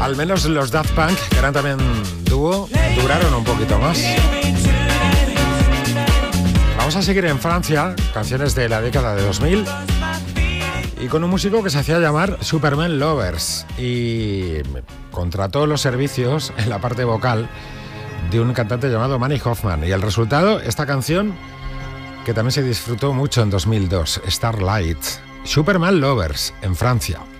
Al menos los Daft Punk, que eran también dúo, duraron un poquito más. Vamos a seguir en Francia, canciones de la década de 2000, y con un músico que se hacía llamar Superman Lovers y contrató los servicios en la parte vocal de un cantante llamado Manny Hoffman. Y el resultado, esta canción que también se disfrutó mucho en 2002, Starlight. Superman Lovers, en Francia.